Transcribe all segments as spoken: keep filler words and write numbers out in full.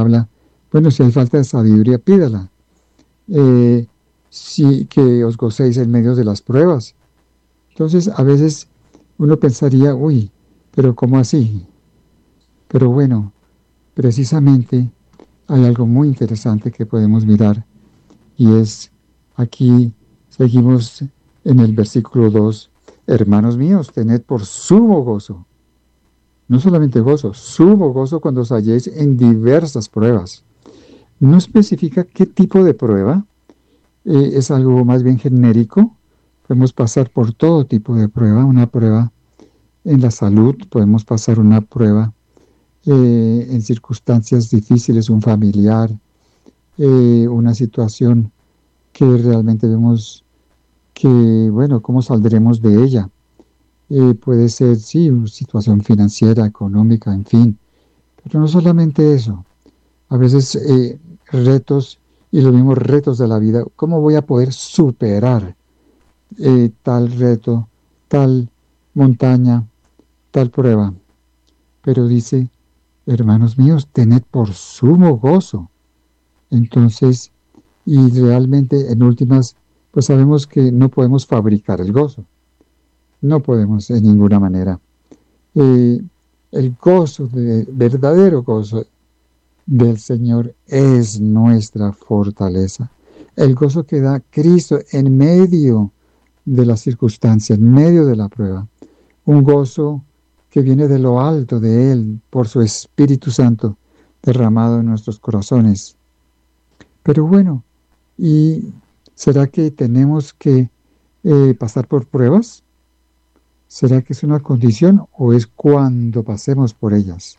habla, bueno, si hay falta de sabiduría, pídala. Eh, sí, que os gocéis en medio de las pruebas. Entonces, a veces uno pensaría, uy, pero ¿cómo así? Pero bueno, precisamente hay algo muy interesante que podemos mirar y es aquí, seguimos en el versículo dos, hermanos míos, tened por sumo gozo, no solamente gozo, sumo gozo cuando os halléis en diversas pruebas. No especifica qué tipo de prueba, eh, es algo más bien genérico. Podemos pasar por todo tipo de prueba, una prueba en la salud, podemos pasar una prueba eh, en circunstancias difíciles, un familiar, eh, una situación que realmente vemos que, bueno, ¿cómo saldremos de ella? Eh, puede ser, sí, una situación financiera, económica, en fin, pero no solamente eso. A veces eh, retos y los mismos retos de la vida, ¿cómo voy a poder superar eh, tal reto, tal montaña, tal prueba? Pero dice, hermanos míos, tened por sumo gozo. Entonces, y realmente en últimas, pues sabemos que no podemos fabricar el gozo. No podemos en ninguna manera. Eh, el gozo, de, verdadero gozo del Señor es nuestra fortaleza. El gozo que da Cristo en medio de la circunstancia, en medio de la prueba. Un gozo que viene de lo alto de Él por su Espíritu Santo derramado en nuestros corazones. Pero bueno, ¿y será que tenemos que eh, pasar por pruebas? ¿Será que es una condición o es cuando pasemos por ellas?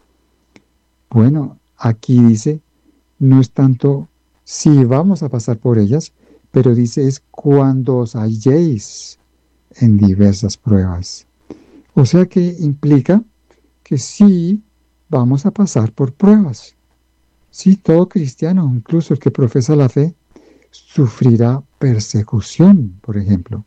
Bueno, aquí dice, no es tanto si vamos a pasar por ellas, pero dice es cuando os halléis en diversas pruebas. O sea que implica que sí vamos a pasar por pruebas. Sí, todo cristiano, incluso el que profesa la fe, sufrirá persecución, por ejemplo.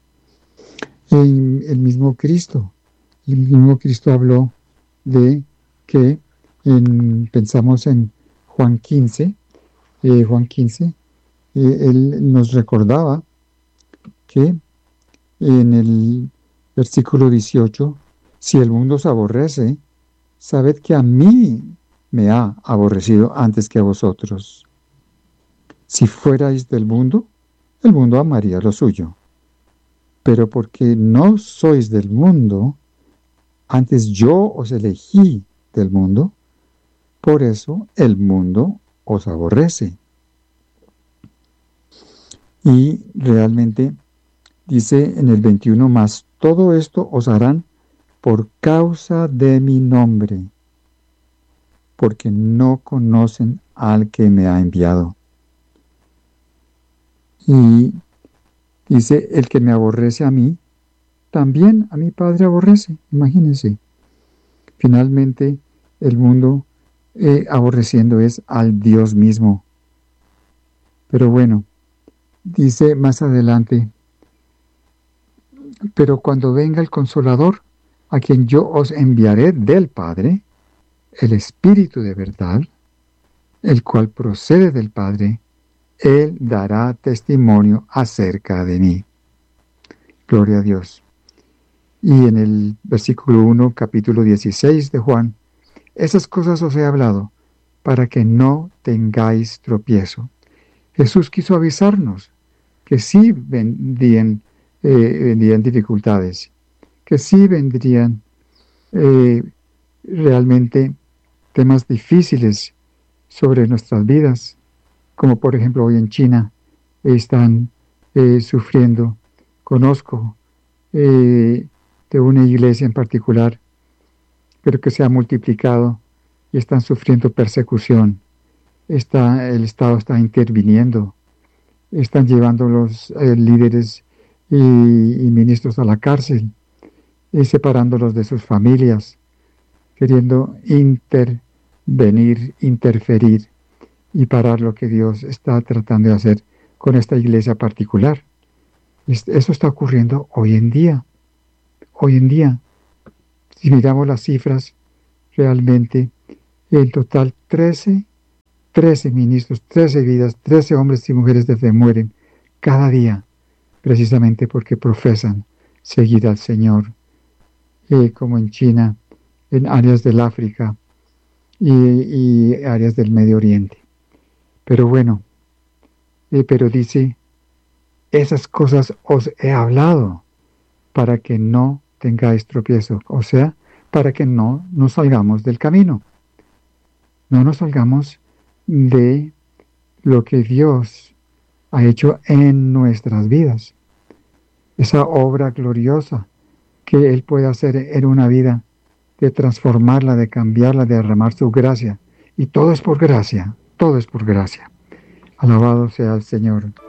En el mismo Cristo, el mismo Cristo habló de que en, pensamos en Juan quince, eh, Juan quince, eh, él nos recordaba que en el versículo dieciocho, si el mundo os aborrece, sabed que a mí me ha aborrecido antes que a vosotros. Si fuerais del mundo, el mundo amaría lo suyo. Pero porque no sois del mundo, antes yo os elegí del mundo, por eso el mundo os aborrece. Y realmente dice en el veintiuno, más todo esto os harán por causa de mi nombre, porque no conocen al que me ha enviado. Y dice, el que me aborrece a mí, también a mi Padre aborrece. Imagínense. Finalmente, el mundo eh, aborreciendo es al Dios mismo. Pero bueno, dice más adelante, pero cuando venga el Consolador, a quien yo os enviaré del Padre, el Espíritu de verdad, el cual procede del Padre, Él dará testimonio acerca de mí. Gloria a Dios. Y en el versículo uno, capítulo dieciséis de Juan, esas cosas os he hablado para que no tengáis tropiezo. Jesús quiso avisarnos que sí vendrían, eh, vendrían dificultades, que sí vendrían eh, realmente temas difíciles sobre nuestras vidas, como por ejemplo hoy en China están eh, sufriendo. Conozco eh, de una iglesia en particular, pero que se ha multiplicado y están sufriendo persecución. Está, el Estado está interviniendo, están llevando los eh, líderes y, y ministros a la cárcel y separándolos de sus familias, queriendo intervenir, interferir y parar lo que Dios está tratando de hacer con esta iglesia particular. Eso está ocurriendo hoy en día. Hoy en día, si miramos las cifras, realmente en total trece trece ministros, trece vidas, trece hombres y mujeres de fe mueren cada día, precisamente porque profesan seguir al Señor, eh, como en China, en áreas del África y, y áreas del Medio Oriente. Pero bueno, eh, pero dice, esas cosas os he hablado para que no tengáis tropiezo, o sea, para que no nos salgamos del camino, no nos salgamos de lo que Dios ha hecho en nuestras vidas. Esa obra gloriosa que Él puede hacer en una vida, de transformarla, de cambiarla, de derramar su gracia. Y todo es por gracia, todo es por gracia. Alabado sea el Señor.